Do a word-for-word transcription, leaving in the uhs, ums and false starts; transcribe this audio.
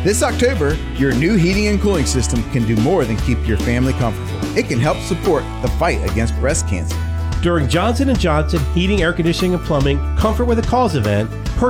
This October, your new heating and cooling system can do more than keep your family comfortable. It can help support the fight against breast cancer. During Johnson and Johnson Heating, Air Conditioning, and Plumbing Comfort with a Cause event,